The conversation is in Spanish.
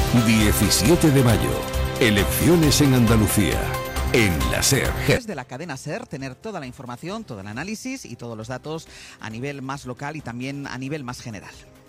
17 de mayo, elecciones en Andalucía, en la SER. Desde la cadena SER, tener toda la información, todo el análisis y todos los datos a nivel más local y también a nivel más general.